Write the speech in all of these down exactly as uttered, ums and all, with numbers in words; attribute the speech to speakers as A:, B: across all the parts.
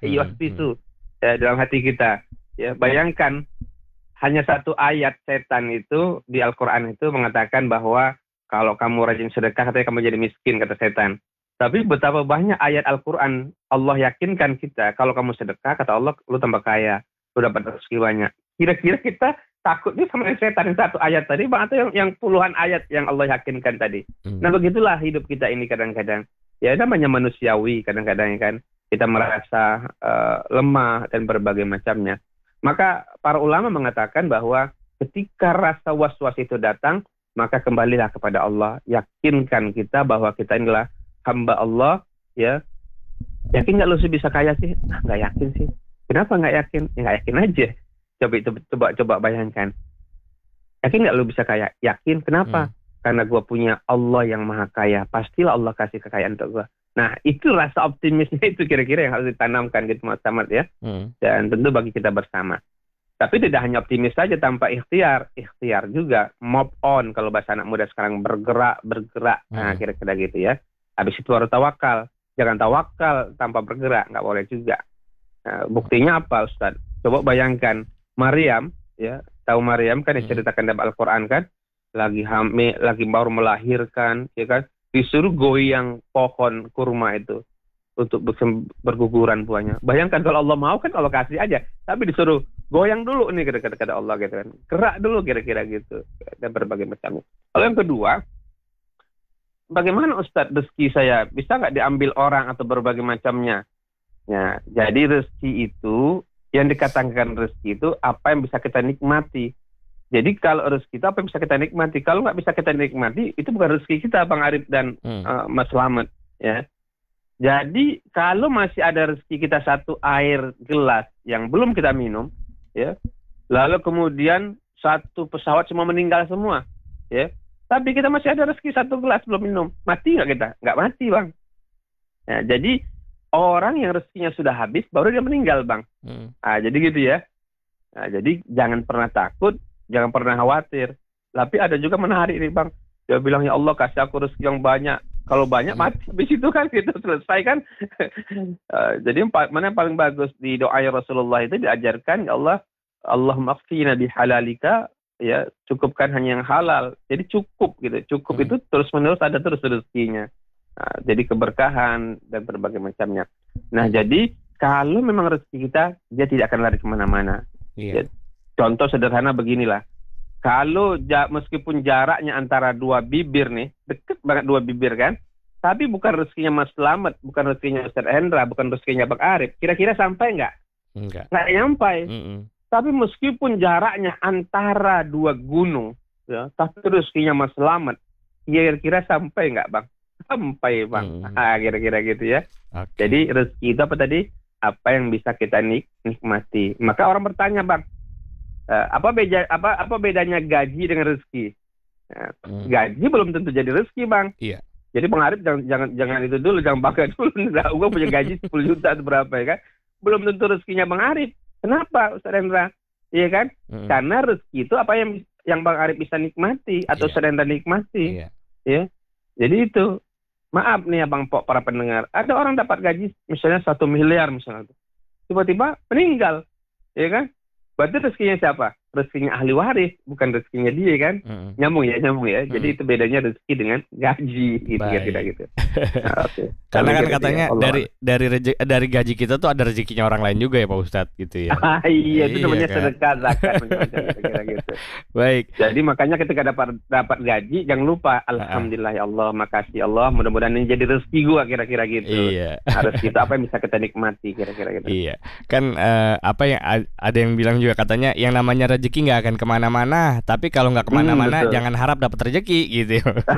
A: yuhtisu ya, dalam hati kita. Ya, bayangkan hanya satu ayat setan itu di Al-Quran itu mengatakan bahwa kalau kamu rajin sedekah katanya kamu jadi miskin, kata setan. Tapi betapa banyak ayat Al-Quran Allah yakinkan kita kalau kamu sedekah kata Allah lu tambah kaya, lu dapat rezeki banyak. Kira-kira kita takutnya sama setan yang satu ayat tadi bang, atau yang, yang puluhan ayat yang Allah yakinkan tadi. Hmm. Nah begitulah hidup kita ini kadang-kadang. Ya namanya manusiawi kadang-kadang kan kita merasa uh, lemah dan berbagai macamnya. Maka para ulama mengatakan bahwa ketika rasa was-was itu datang, maka kembalilah kepada Allah. Yakinkan kita bahwa kita inilah hamba Allah. Ya, yakin nggak lu sih bisa kaya sih? Nah, nggak yakin sih. Kenapa nggak yakin? Ya nggak yakin aja. Coba itu coba coba bayangkan. Yakin nggak lu bisa kaya? Yakin. Kenapa? Hmm. Karena gue punya Allah yang maha kaya. Pastilah Allah kasih kekayaan untuk gue. Nah, itu rasa optimisnya itu kira-kira yang harus ditanamkan gitu Mas Samad ya. Hmm. Dan tentu bagi kita bersama. Tapi tidak hanya optimis saja tanpa ikhtiar. Ikhtiar juga. Move on kalau bahasa anak muda sekarang. Bergerak, bergerak. Hmm. Nah, kira-kira gitu ya. Habis itu baru tawakal. Jangan tawakal tanpa bergerak. Nggak boleh juga. Nah, buktinya apa Ustaz? Coba bayangkan. Maryam, ya. Tahu Maryam kan diceritakan dalam Al-Quran kan. Lagi hamil, lagi baru melahirkan. Ya kan. Disuruh goyang pohon kurma itu untuk berguguran buahnya. Bayangkan kalau Allah mau kan Allah kasih aja. Tapi disuruh goyang dulu nih kata-kata Allah gitu kan. Gerak dulu kira-kira gitu. Dan berbagai macam. Lalu yang kedua, bagaimana Ustadz rezeki saya? Bisa nggak diambil orang atau berbagai macamnya? Ya, jadi rezeki itu, yang dikatakan rezeki itu apa yang bisa kita nikmati. Jadi kalau rezeki itu apa yang bisa kita nikmati. Kalau nggak bisa kita nikmati, itu bukan rezeki kita, Bang Arif dan hmm. uh, Mas Slamet. Ya. Jadi kalau masih ada rezeki kita satu air gelas yang belum kita minum, ya, lalu kemudian satu pesawat semua meninggal semua, ya, tapi kita masih ada rezeki satu gelas belum minum, mati nggak kita? Nggak mati, Bang. Ya, jadi orang yang rezekinya sudah habis, baru dia meninggal, Bang. Hmm. Nah, jadi gitu ya. Nah, jadi jangan pernah takut. Jangan pernah khawatir. Tapi ada juga menarik nih Bang. Dia bilang ya Allah kasih aku rezeki yang banyak. Kalau banyak mati. Habis itu kan kita selesai kan. uh, jadi mana yang paling bagus di doa Rasulullah itu diajarkan ya Allah. Allahumma qfina bihalalika. Ya cukupkan hanya yang halal. Jadi cukup gitu. Cukup hmm. itu terus menerus ada terus rezekinya. Nah, jadi keberkahan dan berbagai macamnya. Nah jadi kalau memang rezeki kita dia tidak akan lari kemana-mana. Iya. Ya, contoh sederhana beginilah. Kalau ja, meskipun jaraknya antara dua bibir nih, deket banget dua bibir kan, tapi bukan rezekinya Mas Slamet, bukan rezekinya Ustaz Hendra, bukan rezekinya Bang Arif, kira-kira sampai nggak? Enggak. Nggak nyampai. Mm-mm. Tapi meskipun jaraknya antara dua gunung, ya, tapi rezekinya Mas Slamet, kira-kira sampai nggak Bang? Sampai Bang. Mm. Ah, kira-kira gitu ya. Okay. Jadi rezeki itu apa tadi? Apa yang bisa kita nik- nikmati. Maka orang bertanya Bang, Uh, apa beda apa apa bedanya gaji dengan rezeki? Uh, hmm. Gaji belum tentu jadi rezeki, Bang. Iya. Jadi Bang Arif jangan jangan jangan itu dulu, jangan bangga dulu. Nah, gua punya gaji sepuluh juta atau berapa ya kan? Belum tentu rezekinya Bang Arif. Kenapa, Ustaz Hendra? Iya kan? Hmm. Karena rezeki itu apa yang yang Bang Arif bisa nikmati atau Ustaz Hendra nikmati. Iya. Ya. Jadi itu. Maaf nih Abang Pok para pendengar. Ada orang dapat gaji misalnya satu miliar misalnya. Tiba-tiba meninggal. Iya kan? Berarti rezekinya siapa? Rezekinya ahli waris, bukan rezekinya dia kan? Mm. Nyambung ya, nyambung ya. Mm. Jadi itu bedanya rezeki dengan gaji gitu kira-kira gitu. Nah, okay.
B: Karena kan katanya ya, dari dari rejeki, dari gaji kita tuh ada rezekinya orang lain juga ya Pak Ustadz gitu ya.
A: Ah, iya, itu namanya kan? Sedekah zakat kira-kira gitu.
B: Baik.
A: Jadi makanya ketika dapat dapat gaji jangan lupa alhamdulillah ya Allah, makasih Allah, mudah-mudahan ini jadi rezeki gua kira-kira gitu. Iya. Harus gitu apa yang bisa kita nikmati kira-kira gitu.
B: Iya. Kan uh, apa yang ada yang bilang juga katanya yang namanya rezeki nggak akan kemana-mana, tapi kalau nggak kemana-mana hmm, jangan harap dapat rezeki gitu.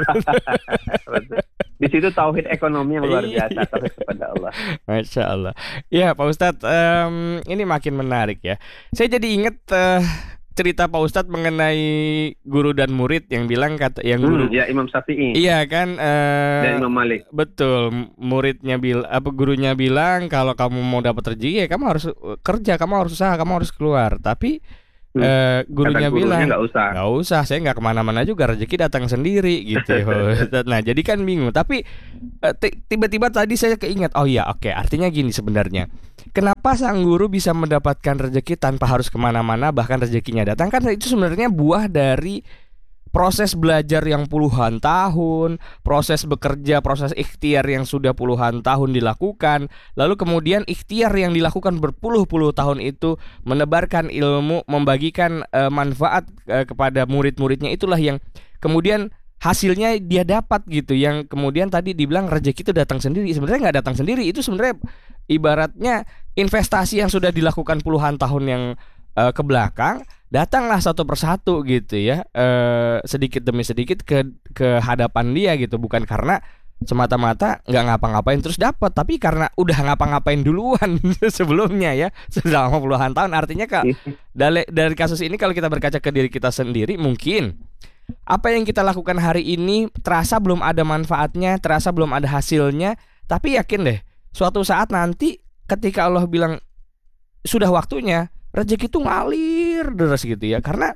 A: Di situ tauhid ekonomi yang luar biasa, tauhid kepada Allah.
B: Masya Allah. Ya Pak Ustadz, um, ini makin menarik ya. Saya jadi ingat uh, cerita Pak Ustadz mengenai guru dan murid yang bilang kata yang guru.
A: Hmm, ya Imam Syafi'i.
B: Iya kan. Uh,
A: dan Imam Malik.
B: Betul. Muridnya bil, apa gurunya bilang kalau kamu mau dapat rezeki ya kamu harus kerja, kamu harus usaha, kamu harus keluar. Tapi eh, gurunya
A: Kata
B: bilang
A: nggak usah.
B: nggak usah, saya nggak kemana-mana juga, rezeki datang sendiri gitu. Nah jadi kan bingung. Tapi eh, ti- tiba-tiba tadi saya keinget, oh iya oke, artinya gini sebenarnya. Kenapa sang guru bisa mendapatkan rezeki tanpa harus kemana-mana, bahkan rezekinya datang? Kan itu sebenarnya buah dari proses belajar yang puluhan tahun, proses bekerja, proses ikhtiar yang sudah puluhan tahun dilakukan. Lalu kemudian ikhtiar yang dilakukan berpuluh-puluh tahun itu menebarkan ilmu, membagikan eh, manfaat eh, kepada murid-muridnya, itulah yang kemudian hasilnya dia dapat gitu. Yang kemudian tadi dibilang rezeki itu datang sendiri. Sebenarnya nggak datang sendiri. Itu sebenarnya ibaratnya investasi yang sudah dilakukan puluhan tahun yang uh, ke belakang, datanglah satu persatu gitu ya, uh, sedikit demi sedikit ke ke hadapan dia gitu, bukan karena semata-mata nggak ngapa-ngapain terus dapat, tapi karena udah ngapa-ngapain duluan sebelumnya ya, selama puluhan tahun. Artinya kak, dari dari kasus ini kalau kita berkaca ke diri kita sendiri, mungkin apa yang kita lakukan hari ini terasa belum ada manfaatnya, terasa belum ada hasilnya, tapi yakin deh suatu saat nanti ketika Allah bilang sudah waktunya, rezeki itu ngalir deras gitu ya. Karena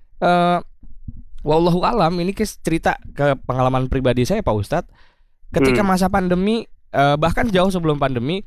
B: uh, wallahu alam, ini cerita ke pengalaman pribadi saya Pak Ustadz. Ketika masa pandemi, uh, bahkan jauh sebelum pandemi,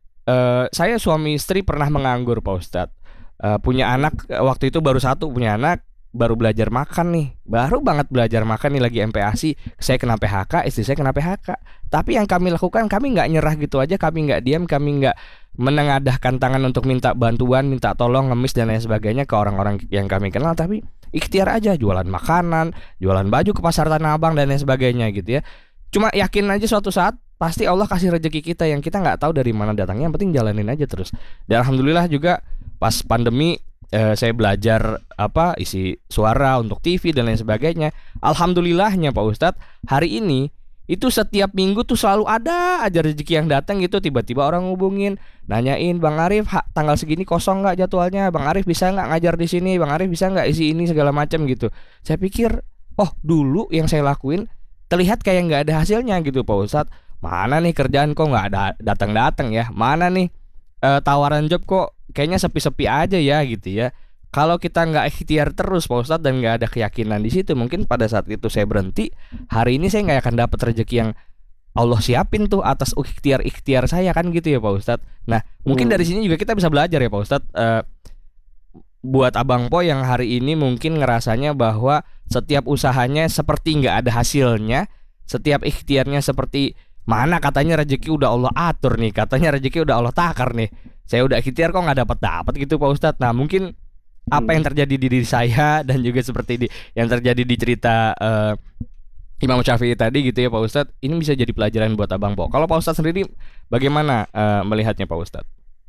B: uh, saya suami istri pernah menganggur Pak Ustadz. uh, Punya anak, waktu itu baru satu, punya anak, baru belajar makan nih, baru banget belajar makan nih, lagi M P A S I. Saya kena P H K, istri saya kena P H K. Tapi yang kami lakukan, kami nggak nyerah gitu aja, kami nggak diam, kami nggak menengadahkan tangan untuk minta bantuan, minta tolong, ngemis dan lain sebagainya ke orang-orang yang kami kenal. Tapi ikhtiar aja, jualan makanan, jualan baju ke pasar Tanah Abang dan lain sebagainya gitu ya. Cuma yakin aja suatu saat pasti Allah kasih rezeki kita yang kita nggak tahu dari mana datangnya. Yang penting jalanin aja terus. Dan alhamdulillah juga pas pandemi eh, saya belajar apa isi suara untuk T V dan lain sebagainya. Alhamdulillahnya Pak Ustadz, hari ini itu setiap minggu tuh selalu ada aja rezeki yang datang gitu. Tiba-tiba orang ngubungin, nanyain, Bang Arif ha, tanggal segini kosong nggak jadwalnya, Bang Arif bisa nggak ngajar di sini, Bang Arif bisa nggak isi ini segala macam gitu. Saya pikir, oh dulu yang saya lakuin terlihat kayak nggak ada hasilnya gitu Pak Ustadz. Mana nih kerjaan kok nggak ada datang-datang ya, mana nih eh, tawaran job kok kayaknya sepi-sepi aja ya gitu ya. Kalau kita nggak ikhtiar terus Pak Ustadz dan nggak ada keyakinan di situ, mungkin pada saat itu saya berhenti, hari ini saya nggak akan dapat rezeki yang Allah siapin tuh atas ikhtiar-ikhtiar saya kan gitu ya Pak Ustadz. Nah mungkin dari sini juga kita bisa belajar ya Pak Ustadz, uh, buat Abang Po yang hari ini mungkin ngerasanya bahwa setiap usahanya seperti nggak ada hasilnya, setiap ikhtiarnya seperti mana katanya rezeki udah Allah atur nih, katanya rezeki udah Allah takar nih, saya udah ikhtiar kok nggak dapat dapat gitu Pak Ustadz. Nah mungkin apa yang terjadi di diri saya dan juga seperti di, yang terjadi di cerita uh, Imam Syafi'i tadi gitu ya Pak Ustadz, ini bisa jadi pelajaran buat Abang Po. Kalau Pak Ustadz sendiri bagaimana uh, melihatnya Pak Ustadz?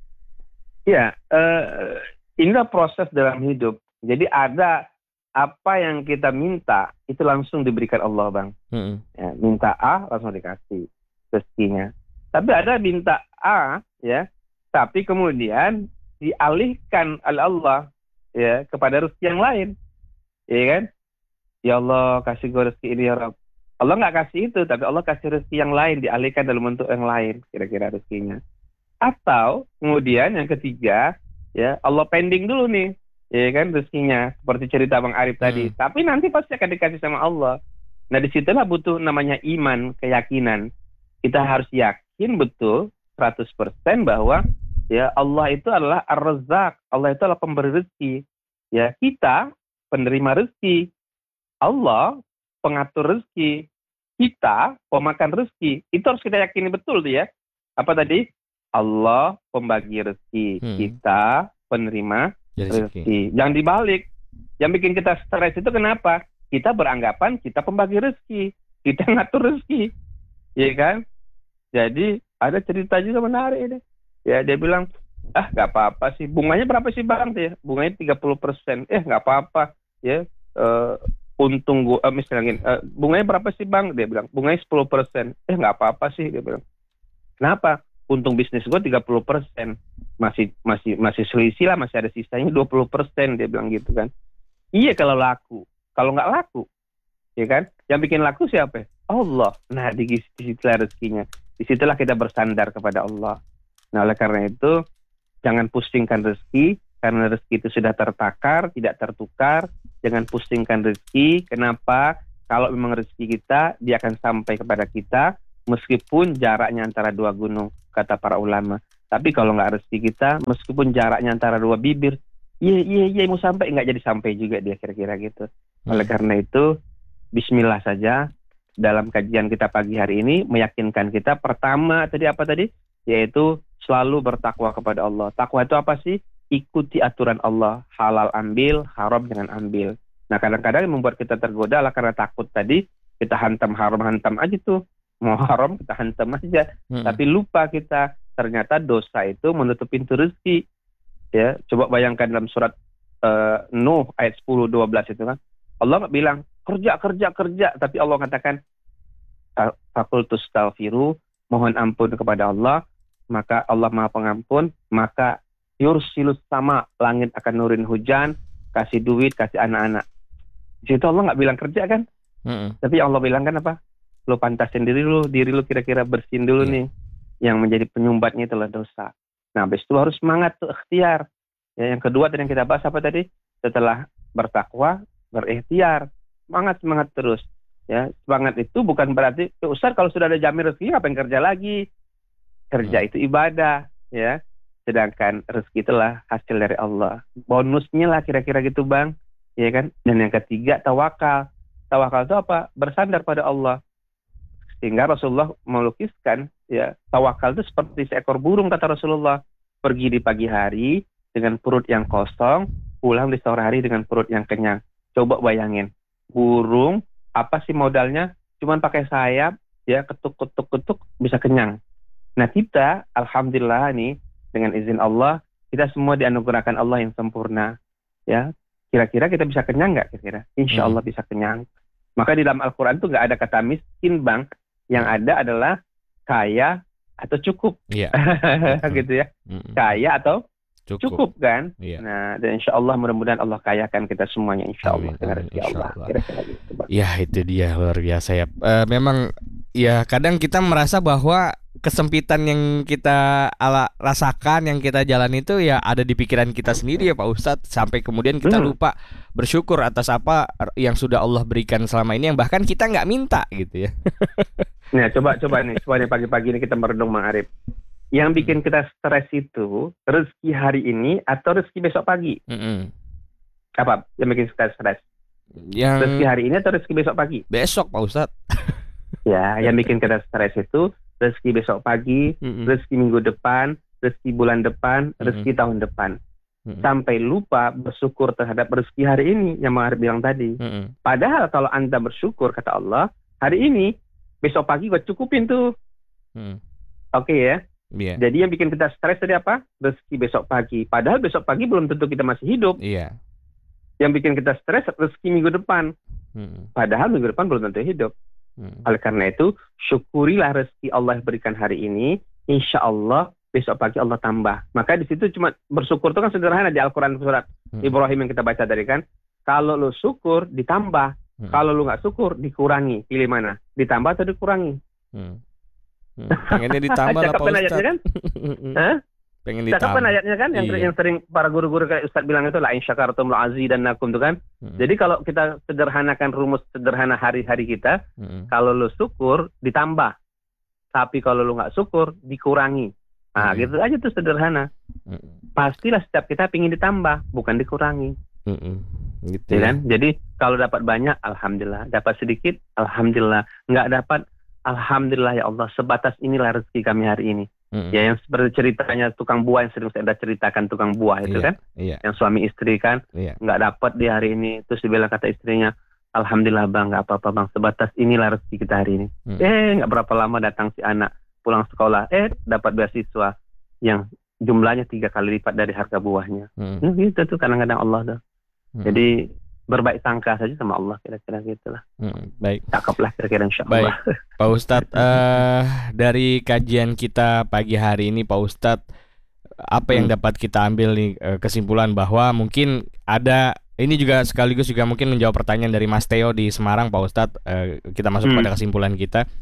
A: Ya, uh, inilah proses dalam hidup. Jadi ada apa yang kita minta itu langsung diberikan Allah Bang. Hmm. Ya, minta A langsung dikasih rezekinya. Tapi ada minta A ya, tapi kemudian dialihkan oleh Allah ya kepada rezeki yang lain, ya kan? Ya Allah kasih gue rezeki ini ya Rabb. Allah nggak kasih itu, tapi Allah kasih rezeki yang lain, dialihkan dalam bentuk yang lain, kira-kira rezekinya. Atau kemudian yang ketiga, ya Allah pending dulu nih, ya kan rezekinya, seperti cerita Bang Arif tadi. Hmm. Tapi nanti pasti akan dikasih sama Allah. Nah disitulah butuh namanya iman, keyakinan. Kita harus yakin betul seratus persen bahwa ya Allah itu adalah Ar-Razzaq, Allah itu adalah pemberi rezeki. Ya, kita penerima rezeki. Allah pengatur rezeki. Kita pemakan rezeki. Itu harus kita yakini betul tuh ya. Apa tadi? Allah pembagi rezeki. Hmm. Kita penerima rezeki. rezeki. Jangan dibalik. Yang bikin kita stres itu kenapa? Kita beranggapan kita pembagi rezeki. Kita ngatur rezeki. Iya kan? Jadi ada cerita juga menarik ini. Ya dia bilang, ah nggak apa-apa sih, bunganya berapa sih Bang? Ya, bunganya tiga puluh persen, eh nggak apa-apa ya, uh, untung gua, uh, misalnya uh, bunganya berapa sih Bang? Dia bilang, bunganya sepuluh persen, eh nggak apa-apa sih, dia bilang. Kenapa? Untung bisnis gua tiga puluh persen, masih masih masih selisih lah, masih ada sisanya dua puluh persen, dia bilang gitu kan. Iya kalau laku, kalau nggak laku, ya kan? Yang bikin laku siapa? Allah. Nah di disitulah rezekinya, disitulah kita bersandar kepada Allah. Nah oleh karena itu jangan pusingkan rezeki, Karena rezeki itu sudah tertakar, tidak tertukar. Jangan pusingkan rezeki. Kenapa? Kalau memang rezeki kita, dia akan sampai kepada kita meskipun jaraknya antara dua gunung, kata para ulama. Tapi kalau nggak rezeki kita, meskipun jaraknya antara dua bibir, iya iya iya mau sampai, nggak jadi sampai juga dia, kira-kira gitu. Hmm. Oleh karena itu, bismillah saja. Dalam kajian kita pagi hari ini meyakinkan kita pertama tadi apa tadi? Yaitu selalu bertakwa kepada Allah. Takwa itu apa sih? Ikuti aturan Allah, halal ambil, haram jangan ambil. Nah kadang-kadang yang membuat kita tergoda lah karena takut tadi, kita hantam haram hantam aja tuh, mau haram kita hantam aja, hmm. tapi lupa kita ternyata dosa itu menutup pintu rezeki. Ya, coba bayangkan dalam surat uh, Nuh ayat sepuluh dua belas itu kan, Allah nggak bilang kerja kerja kerja, tapi Allah katakan fakultus taghfiru, mohon ampun kepada Allah, maka Allah Maha Pengampun, maka yursilus sama, langit akan nurin hujan, kasih duit, kasih anak-anak. Di situ Allah nggak bilang kerja kan, mm-hmm. tapi Allah bilang kan apa? Lu pantasin diri lu, diri lu kira-kira bersihin dulu yeah. nih, yang menjadi penyumbatnya itulah dosa. Nah, habis itu harus semangat tuh, ikhtiar. Ya, yang kedua tadi yang kita bahas apa tadi? Setelah bertakwa, berikhtiar, semangat semangat terus. Ya, semangat itu bukan berarti, Ustaz kalau sudah ada jamin rezeki ngapain kerja lagi? Kerja hmm. itu ibadah, ya. Sedangkan rezeki itulah hasil dari Allah. Bonusnya lah kira-kira gitu bang, ya kan? Dan yang ketiga tawakal. Tawakal itu apa? Bersandar pada Allah. Sehingga Rasulullah melukiskan, ya tawakal itu seperti seekor burung kata Rasulullah. Pergi di pagi hari dengan perut yang kosong, pulang di sore hari dengan perut yang kenyang. Coba bayangin, burung apa sih modalnya? Cuman pakai sayap, ya ketuk-ketuk-ketuk bisa kenyang. Nah kita, alhamdulillah nih, dengan izin Allah, kita semua dianugerahkan Allah yang sempurna. Ya, kira-kira kita bisa kenyang nggak? Kira-kira, Insya Allah hmm. bisa kenyang. Maka di dalam Al-Quran itu nggak ada kata miskin, bang. Yang ada adalah kaya atau cukup, yeah. gitu ya. Hmm. Kaya atau cukup, cukup kan? Yeah. Nah, dan Insya Allah mudah-mudahan Allah kayakan kita semuanya, Insya Allah. Dengan rezeki Allah. Kira-kira gitu, bang.
B: Ya itu dia luar biasa ya. Uh, memang ya kadang kita merasa bahwa kesempitan yang kita ala rasakan, yang kita jalan itu ya ada di pikiran kita sendiri ya Pak Ustadz. Sampai kemudian kita hmm. lupa bersyukur atas apa yang sudah Allah berikan selama ini, yang bahkan kita nggak minta gitu ya.
A: Nah coba coba nih, coba nih pagi-pagi ini kita merenung Bang Arif. Yang bikin kita stres itu rezeki hari ini atau rezeki besok pagi? Mm-hmm. Apa yang bikin kita stres? Yang rezeki hari ini atau rezeki besok pagi?
B: Besok Pak Ustadz.
A: Ya, yang bikin kita stres itu rezeki besok pagi, mm-hmm. rezeki minggu depan, rezeki bulan depan, mm-hmm. rezeki tahun depan. Mm-hmm. Sampai lupa bersyukur terhadap rezeki hari ini yang Bang Arif bilang tadi. Mm-hmm. Padahal kalau Anda bersyukur, kata Allah, hari ini, besok pagi gue cukupin tuh. Mm. Oke okay, ya. Yeah. Jadi yang bikin kita stres tadi apa? Rezeki besok pagi. Padahal besok pagi belum tentu kita masih hidup.
B: Yeah.
A: Yang bikin kita stres rezeki minggu depan. Mm. Padahal minggu depan belum tentu hidup. Hmm. Oleh karena itu, syukurilah rezeki Allah yang berikan hari ini. Insya Allah besok pagi Allah tambah. Maka di situ cuma bersyukur itu kan sederhana di Al-Quran surat hmm. Ibrahim yang kita baca tadi kan. Kalau lu syukur ditambah, hmm. kalau lu nggak syukur dikurangi. Pilih mana? Ditambah atau dikurangi? Hmm.
B: Hmm. Pengennya ditambah lah Pak Ustadz. Kan? Hah? Pengen ditambah. Cakap kan ayatnya kan yang, iya. yang sering para guru-guru kayak Ustadz bilang itu la in syakartum la azidannakum tuh kan. Hmm. Jadi kalau kita sederhanakan rumus sederhana hari-hari kita, hmm. kalau lu syukur ditambah. Tapi kalau lu nggak syukur dikurangi. Nah, hmm. gitu aja tuh sederhana. Hmm. Pastilah setiap kita pingin ditambah, bukan dikurangi. Hmm. Gitu ya. Kan? Jadi kalau dapat banyak alhamdulillah, dapat sedikit alhamdulillah, nggak dapat alhamdulillah ya Allah, sebatas inilah rezeki kami hari ini. Mm-hmm. Ya yang seperti ceritanya tukang buah yang sering saya ceritakan, tukang buah itu yeah, kan, yeah. yang suami istri kan, yeah. nggak dapat di hari ini, terus dibilang kata istrinya, alhamdulillah bang, nggak apa-apa bang, sebatas inilah rezeki kita hari ini. Mm-hmm. Eh nggak berapa lama datang si anak pulang sekolah, eh dapat beasiswa yang jumlahnya tiga kali lipat dari harga buahnya. Mm-hmm. Nah, gitu tuh kadang-kadang Allah tuh. Mm-hmm. Jadi berbaik sangka saja sama Allah, kira-kira gitulah. Hmm, baik. Cakeplah kira-kira insya Allah. Baik, Pak Ustadz, uh, dari kajian kita pagi hari ini, Pak Ustadz, apa yang hmm. dapat kita ambil nih uh, kesimpulan bahwa mungkin ada, ini juga sekaligus juga mungkin menjawab pertanyaan dari Mas Theo di Semarang, Pak Ustadz. Uh, kita masuk hmm. pada kesimpulan kita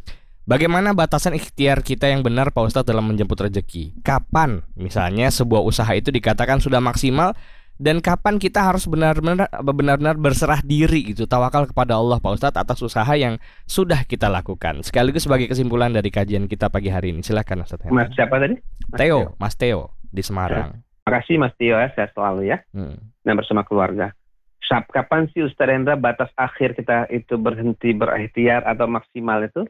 B: Bagaimana batasan ikhtiar kita yang benar Pak Ustadz dalam menjemput rezeki? Kapan misalnya sebuah usaha itu dikatakan sudah maksimal, dan kapan kita harus benar-benar benar-benar berserah diri gitu, tawakal kepada Allah Pak Ustadz atas usaha yang sudah kita lakukan. Sekaligus sebagai kesimpulan dari kajian kita pagi hari ini. Silakan Ustadz
A: Mas
B: Hendra.
A: siapa tadi? Mas
B: Theo, Mas Theo di Semarang.
A: Terima kasih Mas Tio ya, sehat selalu ya.
B: Hmm.
A: Dan bersama keluarga. Sab, kapan sih Ustaz Hendra batas akhir kita itu berhenti berikhtiar atau maksimal itu?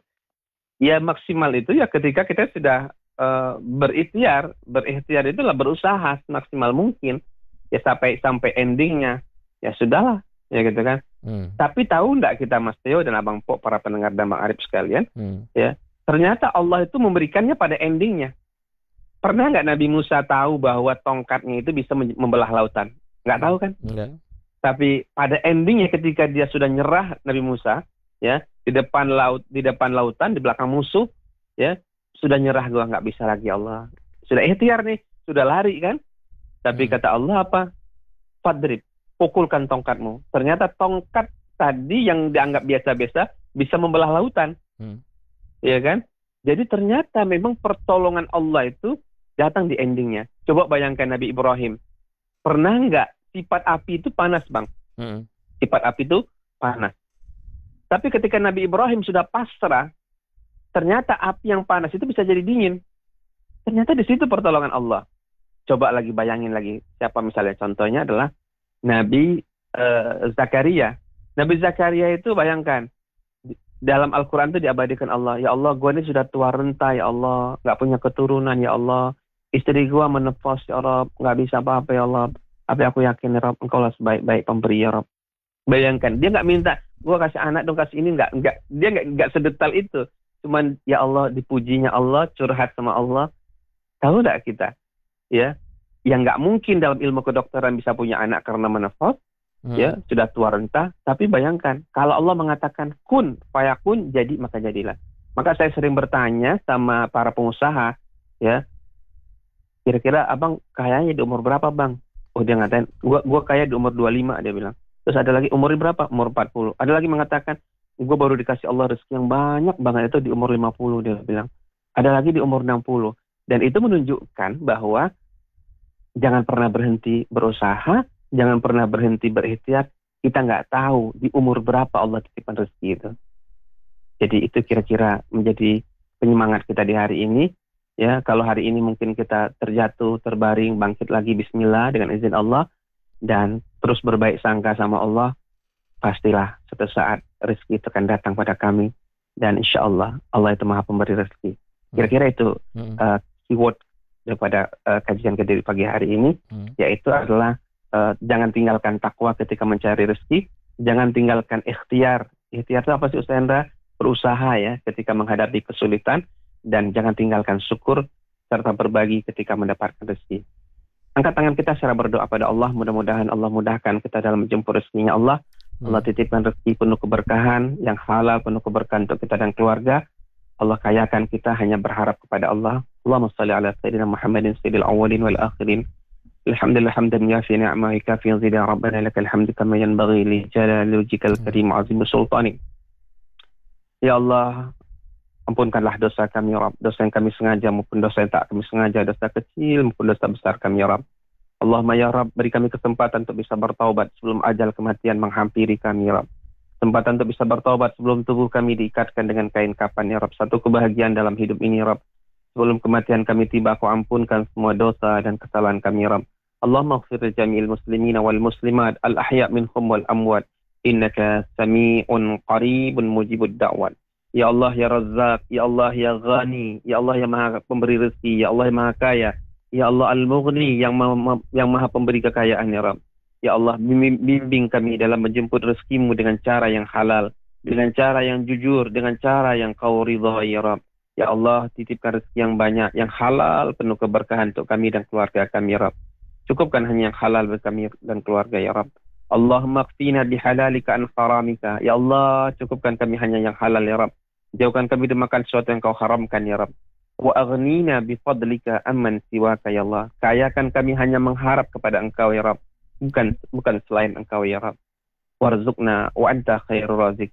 A: Ya maksimal itu ya ketika kita sudah uh, berikhtiar, berikhtiar itulah berusaha semaksimal mungkin. Ya sampai sampai endingnya, ya sudahlah, ya gitu kan. Hmm. Tapi tahu enggak kita Mas Theo dan Abang Pok, para pendengar dan Bang Arif sekalian, hmm. ya ternyata Allah itu memberikannya pada endingnya. Pernah nggak Nabi Musa tahu bahwa tongkatnya itu bisa membelah lautan? Nggak tahu kan?
B: Enggak.
A: Tapi pada endingnya ketika dia sudah nyerah Nabi Musa, ya di depan laut, di depan lautan, di belakang musuh, ya sudah nyerah, gua nggak bisa lagi Allah. Sudah ikhtiar nih, sudah lari kan? Tapi hmm. kata Allah apa? Fadrib, pukulkan tongkatmu. Ternyata tongkat tadi yang dianggap biasa-biasa bisa membelah lautan, hmm. ya kan? Jadi ternyata memang pertolongan Allah itu datang di endingnya. Coba bayangkan Nabi Ibrahim. Pernah nggak sifat api itu panas, Bang? Hmm. Sifat api itu panas. Tapi ketika Nabi Ibrahim sudah pasrah, ternyata api yang panas itu bisa jadi dingin. Ternyata di situ pertolongan Allah. Coba lagi bayangin lagi. Siapa misalnya? Contohnya adalah Nabi uh, Zakaria. Nabi Zakaria itu bayangkan. Dalam Al-Quran itu diabadikan Allah. Ya Allah, gue ini sudah tua renta, ya Allah. Gak punya keturunan, ya Allah. Istri gue menepos, ya Allah. Gak bisa apa-apa, ya Allah. Tapi aku yakin, ya Rabb, engkau lah sebaik-baik pemberi, ya Rabb. Bayangkan, dia gak minta, gue kasih anak dong, kasih ini. Nggak, nggak, dia gak, nggak sedetail itu. Cuman, ya Allah, dipujinya Allah, curhat sama Allah. Tahu gak kita? Ya, yang gak mungkin dalam ilmu kedokteran bisa punya anak karena menepos. Hmm. Ya, sudah tua renta, tapi bayangkan kalau Allah mengatakan kun, fayakun, jadi maka jadilah. Maka saya sering bertanya sama para pengusaha, ya, kira-kira abang kayaknya di umur berapa, Bang? Oh, dia ngatain, gua gua kaya di umur dua puluh lima, dia bilang. Terus ada lagi umur berapa? Umur empat puluh. Ada lagi mengatakan, gua baru dikasih Allah rezeki yang banyak banget, itu di umur lima puluh, dia bilang. Ada lagi di umur enam puluh. Dan itu menunjukkan bahwa jangan pernah berhenti berusaha, jangan pernah berhenti berikhtiar. Kita nggak tahu di umur berapa Allah titipkan rezeki itu. Jadi itu kira-kira menjadi penyemangat kita di hari ini. Ya, kalau hari ini mungkin kita terjatuh, terbaring, bangkit lagi, Bismillah dengan izin Allah, dan terus berbaik sangka sama Allah, pastilah suatu saat rezeki itu akan datang pada kami. Dan insya Allah, Allah itu maha pemberi rezeki. Kira-kira itu uh, keyword daripada uh, kajian kita di pagi hari ini, hmm. yaitu adalah Uh, jangan tinggalkan takwa ketika mencari rezeki, jangan tinggalkan ikhtiar. Ikhtiar itu apa sih Ustaz Hendra? Berusaha ya ketika menghadapi kesulitan, dan jangan tinggalkan syukur serta berbagi ketika mendapatkan rezeki. Angkat tangan kita secara berdoa pada Allah, mudah-mudahan Allah mudahkan kita dalam menjemput rezekinya Allah. Hmm. Allah titipkan rezeki penuh keberkahan, yang halal, penuh keberkahan untuk kita dan keluarga. Allah kayakan kita, hanya berharap kepada Allah. Allahumma shalli ala sayyidina Muhammadin sayyidil awwalin wal akhirin. Alhamdulillah hamdan yafi ni'mahi kafi zida rabbana lakal hamdu kama yanbaghi li jalali wajhikal karim azim sultani. Ya Allah, ampunkanlah dosa kami ya Rabb, dosa yang kami sengaja maupun dosa yang tak kami sengaja, dosa kecil maupun dosa besar kami ya Rabb. Allahumma ya Rabb, beri kami kesempatan untuk bisa bertaubat sebelum ajal kematian menghampiri kami ya Rabb. Kesempatan untuk bisa bertaubat sebelum tubuh kami diikatkan dengan kain kafan ya Rabb. Satu kebahagiaan dalam hidup ini ya Rabb. Sebelum kematian kami tiba, Kau ampunkan semua dosa dan kesalahan kami ya Rabb. Allahumma ighfir li jami'il muslimina wal muslimat al-ahya' minhum wal amwat, innaka sami'un qaribun mujibud da'wat. Ya Allah ya Razzaq, ya Allah ya Ghani, ya Allah yang Maha pemberi rezeki, ya Allah yang Maha kaya, ya Allah Al-Mughni yang maha, yang Maha pemberi kekayaan ya Rabb. Ya Allah, bimbing kami dalam menjemput rezekimu dengan cara yang halal, dengan cara yang jujur, dengan cara yang Kau ridhai ya Rabb. Ya Allah, titipkan rezeki yang banyak, yang halal, penuh keberkahan untuk kami dan keluarga kami ya Rabb. Cukupkan hanya yang halal bagi kami dan keluarga ya Rabb. Allahumma qfina bihalalika an haramika. Ya Allah, cukupkan kami hanya yang halal ya Rabb. Jauhkan kami dari makan sesuatu yang Kau haramkan ya Rabb. Wa aghnina bifadlika amman siwaka ya Allah. Kayakan kami hanya mengharap kepada Engkau ya Rabb, bukan bukan selain Engkau ya Rabb. Warzuqna wa anta khairur razikin.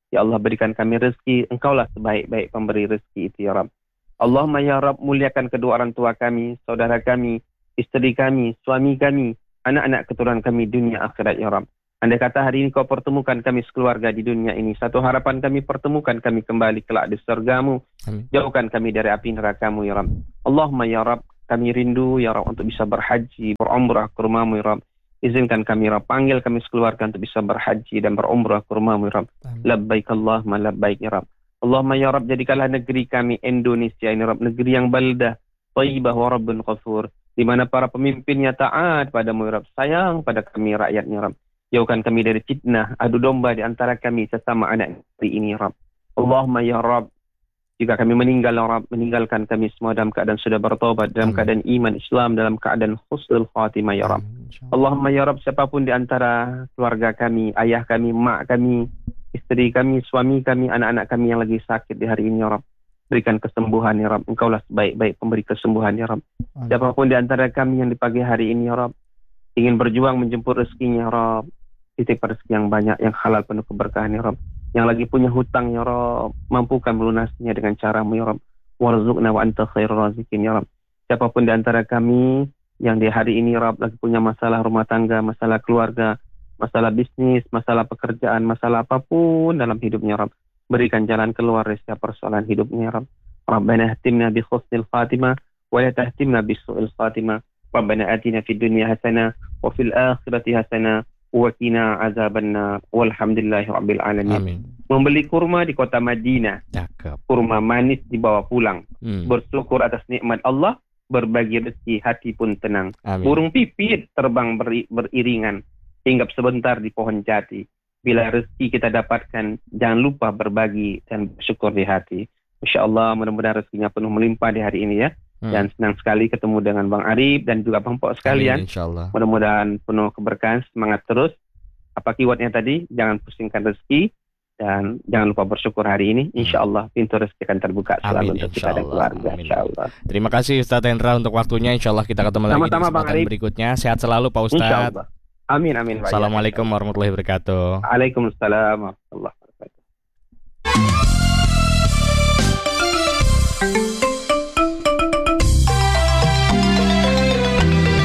A: Ya Allah, berikan kami rezeki, Engkaulah sebaik-baik pemberi rezeki itu ya Rabb. Allahumma ya Rabb, muliakan kedua orang tua kami, saudara kami, isteri kami, suami kami, anak-anak keturunan kami dunia akhirat ya Rabb. Andai kata hari ini kau pertemukan kami sekeluarga di dunia ini, satu harapan kami, pertemukan kami kembali kelak di surgamu.
B: Amin.
A: Jauhkan kami dari api nerakamu ya Rabb. Allahumma ya Rabb, kami rindu ya Rabb untuk bisa berhaji, berumrah ke rumahmu ya Rabb. Izinkan kami ya Rabb, panggil kami sekeluarga untuk bisa berhaji dan berumrah ke rumahmu ya Rabb. Labbaik Allahumma labbaik ya Rabb. Allahumma ya Rabb, jadikanlah negeri kami Indonesia ini Rabb, negeri yang baldah, thayyibah wa rabbun ghafur, di mana para pemimpinnya taat padamu ya Rabb, sayang pada kami rakyatnya Rabb. Jauhkan kami dari fitnah, adu domba di antara kami sesama anak negeri ini ya Rabb. Allahumma ya Rabb, jika kami meninggal ya Rabb, meninggalkan kami semua dalam keadaan sudah bertobat, dalam
B: Amin.
A: keadaan iman Islam, dalam keadaan husnul khatimah ya Rabb. Allahumma ya Rabb, siapapun di antara keluarga kami, ayah kami, mak kami, istri kami, suami kami, anak-anak kami yang lagi sakit di hari ini ya Rabb, berikan kesembuhan ya Rabb. Engkaulah sebaik-baik pemberi kesembuhan ya Rabb.
B: Amin.
A: Siapapun di antara kami yang di pagi hari ini ya Rabb, ingin berjuang menjemput rezekinya ya Rabb, titip rezeki yang banyak, yang halal, penuh keberkahan ya Rabb. Yang lagi punya hutang ya Rabb, mampukan melunasinya dengan caramu ya Rabb. Warzuqna wa anta khairur raziqin ya Rabb. Siapapun di antara kami yang di hari ini ya Rabb lagi punya masalah rumah tangga, masalah keluarga, masalah bisnis, masalah pekerjaan, masalah apapun dalam hidupnya ya Rabb, berikan jalan keluar dari setiap persoalan hidupnya ya Rabb. Rabbana hatimna bi husnil khatimah wa la tahtimna bi su'il khatimah. Rabbana atina fid dunya hasanah wa fil akhirati hasanah wa qina azabannar. Walhamdulillahi rabbil alamin.
B: Amin.
A: Membeli kurma di kota Madinah,
B: Cakep.
A: kurma manis dibawa pulang.
B: Hmm.
A: Bersyukur atas nikmat Allah, berbagi rezeki, hati pun tenang.
B: Amin.
A: Burung pipit terbang beri, beriringan, hinggap sebentar di pohon jati. Bila rezeki kita dapatkan, jangan lupa berbagi dan bersyukur di hati. Insya Allah mudah-mudahan rezekinya penuh melimpah di hari ini ya.
B: Hmm.
A: Dan senang sekali ketemu dengan Bang Arif dan juga Bang Pok sekalian.
B: Amin, insyaallah.
A: Mudah-mudahan penuh keberkahan, semangat terus. Apa keywordnya tadi? Jangan pusingkan rezeki dan jangan lupa bersyukur hari ini. Insya Allah pintu rezeki akan terbuka selalu
B: Amin,
A: untuk kita dan
B: insyaallah.
A: keluarga.
B: Amin.
A: Insya Allah.
B: Terima kasih Ustadz Hendra untuk waktunya. Insyaallah kita ketemu lagi di
A: Sama-sama, Bang
B: kesempatan
A: Arif.
B: berikutnya. Sehat selalu Pak
A: Insya
B: Ustadz.
A: Allah. Amin amin. Pak.
B: Assalamualaikum warahmatullahi wabarakatuh.
A: Waalaikumsalam warahmatullahi wabarakatuh.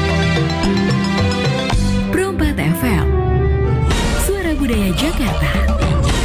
C: Pro empat F M, Suara Budaya Jakarta.